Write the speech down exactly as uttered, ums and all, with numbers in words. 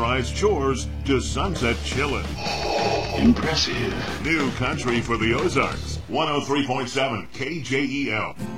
centralized chores to sunset chillin'. Impressive. New country for the Ozarks. one oh three point seven K J E L.